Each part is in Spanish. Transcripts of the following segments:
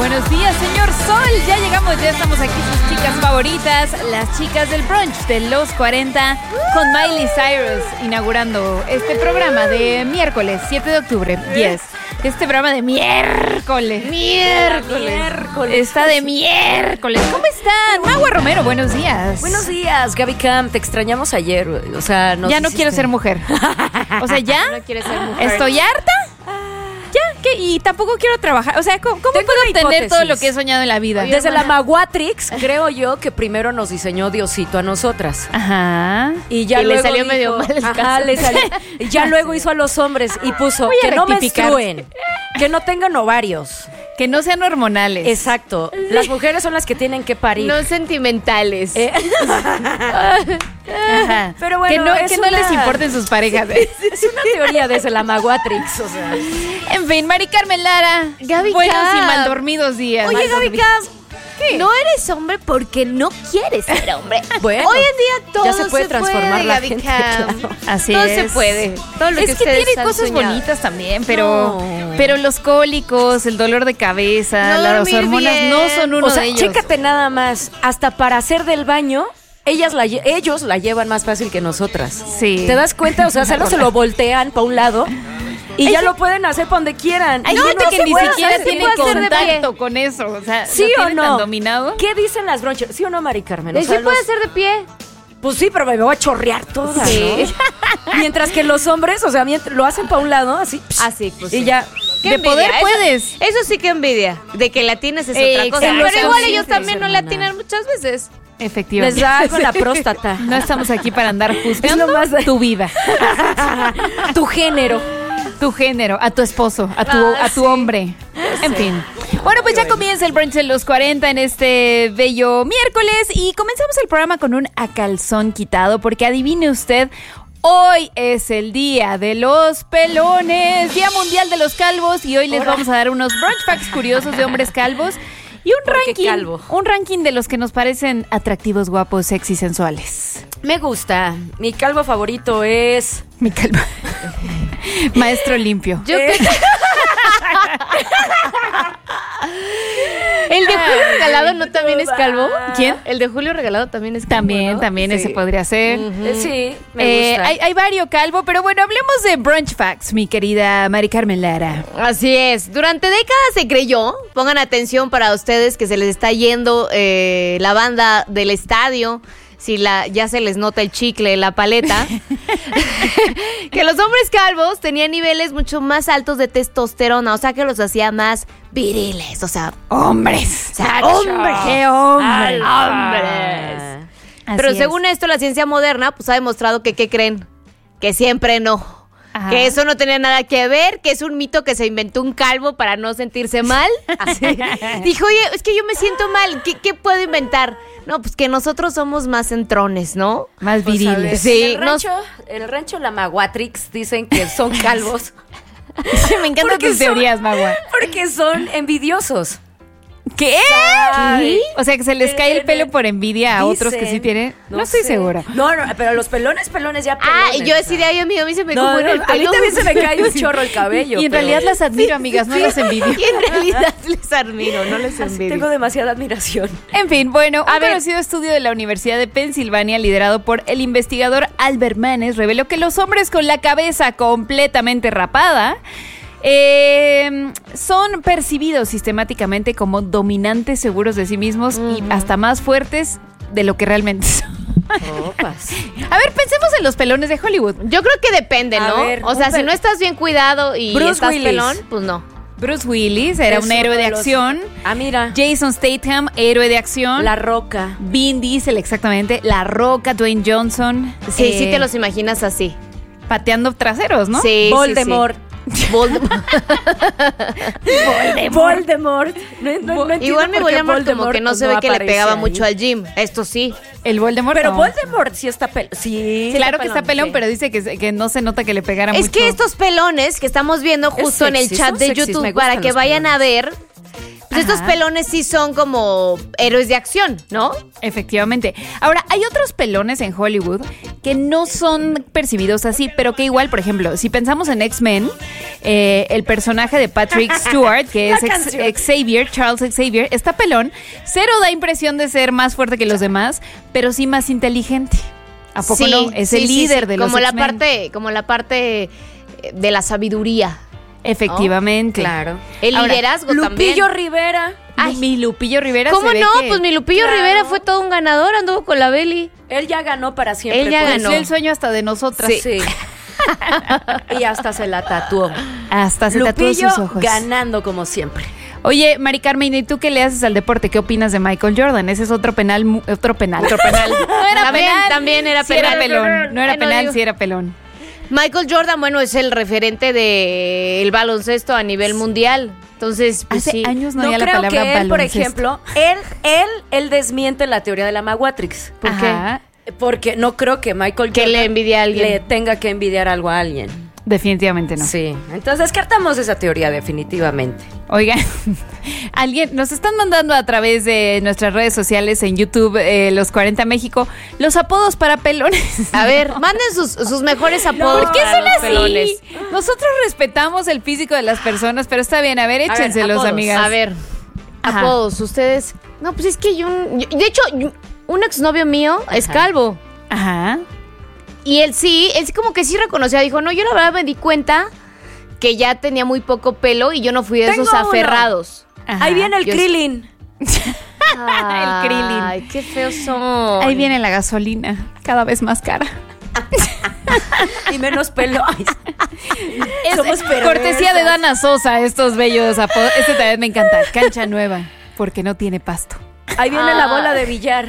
buenos días, señor Sol. Ya llegamos, ya estamos aquí, sus chicas favoritas, las chicas del brunch de los 40, con Miley Cyrus, inaugurando este programa de miércoles 7 de octubre, 10. Este programa de miércoles. Está de miércoles. ¿Cómo están? Magua Romero, buenos días. Buenos días, Gaby Cam. Te extrañamos ayer. O sea, ya no quiero ser mujer. O sea, ya. No quieres ser mujer. Estoy harta. Ya, ¿qué? Y tampoco quiero trabajar. O sea, ¿cómo puedo tener todo lo que he soñado en la vida? Oye, desde la Maguatrix, creo yo que primero nos diseñó Diosito a nosotras. Ajá. Y ya y luego le salió dijo, medio mal el ajá, le salió. Y ya luego hizo a los hombres y puso que no menstruen, que no tengan ovarios. Que no sean hormonales. Exacto. Las mujeres son las que tienen que parir. No sentimentales. Ajá. Pero bueno, que no les importen sus parejas. Es una teoría desde la Maguatrix, o sea. En fin, Mari Carmen Lara. Gaby buenos Cam. y mal dormidos días. Oye, Gaby Cam, no eres hombre porque no quieres ser hombre. Bueno, hoy en día todo ya se puede transformar la Gaby gente, Cam. claro. Así Todo es. se puede. Todo lo que Es que ustedes tiene han cosas soñado. bonitas también, pero No. los cólicos, el dolor de cabeza, No las dormir hormonas bien. no son uno O sea, de ellos. chécate nada más, hasta para hacer del baño, ellos la llevan más fácil que nosotras. Sí. ¿Te das cuenta? O sea, solo se lo voltean para un lado y ya lo pueden hacer para donde quieran. Hay No, gente no que se ni puede siquiera hacer, tiene se puede hacer de pie. contacto con eso. O sea, ¿Sí ¿lo o tiene no? tan dominado? ¿Qué dicen las bronchas? ¿Sí o no, Mari Carmen? O Sí sea, puede los- ser de pie. Pues sí, pero me voy a chorrear toda, Sí. ¿no? Mientras que los hombres, o sea, lo hacen para un lado, así. Así, pues Y sí. ya. Qué De envidia, poder eso- puedes. Eso sí que envidia. De que la tienes es otra cosa. Exacto. Pero igual Sí, ellos sí, también no la hermana. atinan muchas veces. Efectivamente. Les da algo en la próstata. No estamos aquí para andar Es juzgando lo más de- tu vida, Tu género. tu género, a tu esposo, a tu hombre. En fin. Bueno, pues ya comienza el brunch de los 40 en este bello miércoles y comenzamos el programa con un a calzón quitado porque adivine usted, hoy es el día de los pelones, Día Mundial de los Calvos y hoy les vamos a dar unos brunch facts curiosos de hombres calvos y un ¿Por qué ranking, calvo? un ranking de los que nos parecen atractivos, guapos, sexy, sensuales. Me gusta. Mi calvo favorito es... Mi calvo. Maestro limpio. Yo ¿El de Julio Regalado no también es calvo? ¿Quién? El de Julio Regalado también es calvo, También ¿no? ese Sí. podría ser. Sí, me gusta. Hay varios calvo, pero bueno, hablemos de brunch facts, mi querida Mari Carmen Lara. Así es. Durante décadas se creyó, pongan atención para ustedes que se les está yendo la banda del estadio, si ya se les nota el chicle, la paleta, que los hombres calvos tenían niveles mucho más altos de testosterona, o sea que los hacía más viriles, o sea, ¡Hombres! o sea, hombres. ¡Qué hombres! ¡Hombres! Así Pero es. según esto, la ciencia moderna pues ha demostrado que, ¿qué creen? Que siempre no. Ajá. Que eso no tenía nada que ver, que es un mito que se inventó un calvo para no sentirse mal. Así. Dijo, oye, es que yo me siento mal, ¿qué puedo inventar? No, pues que nosotros somos más entrones, ¿no? Más Pues, a ver, viriles. Sí, en el rancho La Maguatrix dicen que son calvos Me encantan Porque tus son- teorías, Magua. porque son envidiosos. ¿Qué? Ay. O sea, que se les cae el pelo por envidia a otros que sí Dicen, tienen. No estoy sé. segura. No, pero los pelones ya pelones. Ah, y yo así de ahí, amigo, a mí se me No, cubre el no, a mí pelo. también se me cae un chorro el cabello. Y en pero realidad las admiro, amigas, no las envidio. Y en realidad les admiro, no les así envidio. tengo demasiada admiración. En fin, bueno, A un ver. conocido estudio de la Universidad de Pensilvania, liderado por el investigador Albert Manes, reveló que los hombres con la cabeza completamente rapada son percibidos sistemáticamente como dominantes, seguros de sí mismos y hasta más fuertes de lo que realmente son. Opas. A ver, pensemos en los pelones de Hollywood. Yo creo que depende, A ¿no? ver, o sea, un si no estás bien cuidado y Bruce estás Willis. pelón, pues no. Bruce Willis era Es un héroe uno de los- acción. Ah, mira. Jason Statham, héroe de acción. La Roca. Vin Diesel, exactamente. La Roca, Dwayne Johnson. Sí, sí te los imaginas así. Pateando traseros, ¿no? Sí, Voldemort. sí, sí. Voldemort. Voldemort. No entiendo Igual mi por qué Voldemort como que no se ve que le aparece pegaba ahí. mucho al gym. Esto sí. El Voldemort. Pero no. Voldemort sí está pelón. Sí. Claro que está pelón, sí. pero dice que no se nota que le pegara mucho. Es que estos pelones que estamos viendo justo en el sexy, chat son de sexys, YouTube me gustan para que los vayan a ver, pues estos Ajá. pelones sí son como héroes de acción, ¿no? Efectivamente. Ahora, hay otros pelones en Hollywood que no son percibidos así, pero que igual, por ejemplo, si pensamos en X-Men, el personaje de Patrick Stewart, que es Xavier, Charles Xavier, está pelón, cero da impresión de ser más fuerte que los demás, pero sí más inteligente. ¿A poco no? Es el líder de los X-Men. Como la parte de la sabiduría. Efectivamente. Claro. El liderazgo también. Lupillo Rivera. Ay, mi Lupillo Rivera. ¿Cómo no? Pues mi Lupillo Claro. Rivera fue todo un ganador, anduvo con la Beli. Él ya ganó para siempre. Él ya pues. ganó. Cumplió el sueño hasta de nosotras. Sí. Y hasta se la tatuó. Hasta se tatuó Lupillo sus ojos. ganando como siempre. Oye, Mari Carmen, ¿y tú qué le haces al deporte? ¿Qué opinas de Michael Jordan? Ese es otro penal. Otro penal. No era penal. También era Sí penal. era pelón. No era Bueno, penal, digo, sí era pelón. Michael Jordan, bueno, es el referente del baloncesto a nivel mundial. Entonces, pues Hace sí. años no No había la creo palabra que él, por baloncesto. ejemplo, él desmiente la teoría de la Maguatrix. ¿Por Ajá. Porque no creo que Michael Que Jordan le envidie a alguien. le tenga que envidiar algo a alguien. Definitivamente no. Sí, entonces descartamos esa teoría definitivamente. Oigan, alguien nos están mandando a través de nuestras redes sociales en YouTube, Los 40 México, los apodos para pelones. A ver, manden sus mejores apodos. ¿Por qué para son los así? pelones. Nosotros respetamos el físico de las personas, pero está bien, a ver, échenselos, apodos. amigas. A ver, Ajá. apodos, ustedes. No, pues es que de hecho, un exnovio mío es calvo. Ajá. Y él sí como que sí reconocía, dijo, no, yo la verdad me di cuenta que ya tenía muy poco pelo y yo no fui de Tengo esos uno. aferrados. Ajá. Ahí viene el Yo- Krillin. El Krillin. Ay, qué feos son. Ahí viene la gasolina, cada vez más cara. Y menos pelo. Ay, Es somos cortesía de perversas. Dana Sosa, estos bellos apodos. Este también me encanta. Cancha nueva, porque no tiene pasto. Ahí viene la bola de billar.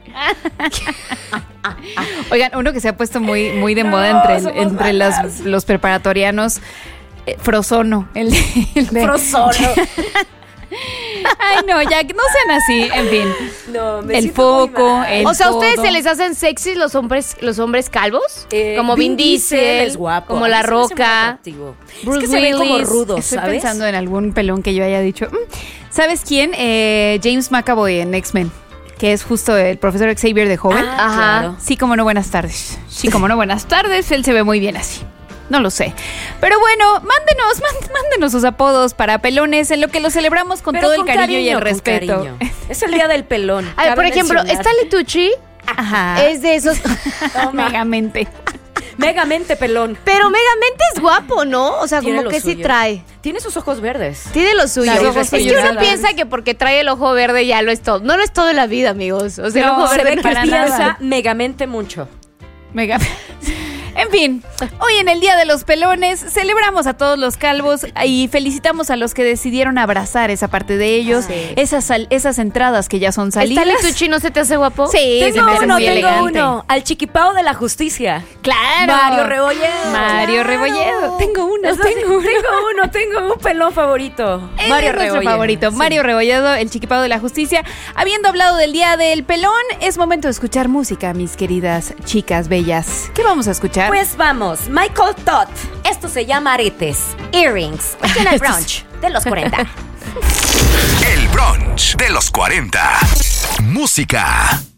Oigan, uno que se ha puesto muy de No, moda somos entre malas. los preparatorianos, Frozono. El de Frozono. Ay, no, ya no sean así, en fin. No, me El siento muy foco, mal. el O sea, ¿a ustedes codo. se les hacen sexys los hombres calvos? Como Vin Diesel es guapo. como A mí La se me hace muy Roca. atractivo. Bruce es que se ven como Willis. rudos, Estoy ¿sabes? pensando en algún pelón que yo haya dicho. ¿Sabes quién? James McAvoy en X-Men, que es justo el profesor Xavier de joven. Ah, Ajá. claro. Sí, como no, buenas tardes. Sí, como no, buenas tardes. Él se ve muy bien así. No lo sé. Pero bueno, mándenos sus apodos para pelones en lo que lo celebramos con Pero todo el con cariño y el con respeto. cariño. Es el día del pelón. A ver, cabe por ejemplo, mencionar. Stanley Tucci Ajá. es de esos. Megamente. Megamente pelón. Pero Megamente es guapo, ¿no? O sea, Tiene como lo que sí suyo. trae. Tiene sus ojos verdes. Tiene lo suyo. Los ojos Es que suyos uno verdes. piensa que porque trae el ojo verde ya lo es todo. No lo es todo en la vida, amigos. O sea, No, el ojo se verde ve no para es nada. Piensa megamente mucho. Mega. En fin, hoy en el Día de los Pelones celebramos a todos los calvos y felicitamos a los que decidieron abrazar esa parte de ellos, Sí. esas entradas que ya son salidas. ¿Stanley Tucci no se te hace guapo? Sí, se Tengo me hace uno, muy elegante. Al chiquipao de la justicia. Claro. Mario Rebolledo. Mario Claro. Rebolledo. Tengo uno, Eso sí, tengo un pelón favorito. Él Mario es nuestro Rebolledo. favorito, Sí. Mario Rebolledo, el chiquipado de la justicia. Habiendo hablado del Día del Pelón, es momento de escuchar música, mis queridas chicas bellas. ¿Qué vamos a escuchar? Pues vamos, Michael Todd. Esto se llama aretes, earrings. En el brunch de los 40. El brunch de los 40. Música.